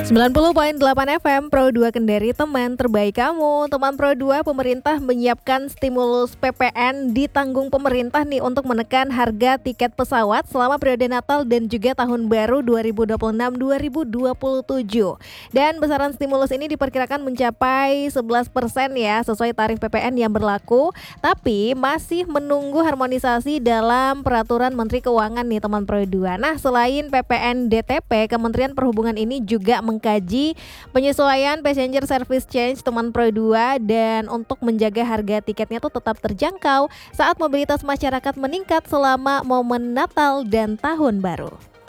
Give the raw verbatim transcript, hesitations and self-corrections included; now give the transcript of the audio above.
sembilan puluh koma delapan F M Pro dua Kendari, teman terbaik kamu. Teman Pro dua, pemerintah menyiapkan stimulus P P N ditanggung pemerintah nih untuk menekan harga tiket pesawat selama periode Natal dan juga Tahun Baru dua ribu dua puluh enam dua ribu dua puluh tujuh. Dan besaran stimulus ini diperkirakan mencapai sebelas persen ya, sesuai tarif P P N yang berlaku, tapi masih menunggu harmonisasi dalam peraturan Menteri Keuangan nih teman Pro dua. Nah, selain P P N D T P, Kementerian Perhubungan ini juga mengkaji penyesuaian passenger service change teman Pro dua, dan untuk menjaga harga tiketnya tuh tetap terjangkau saat mobilitas masyarakat meningkat selama momen Natal dan Tahun Baru.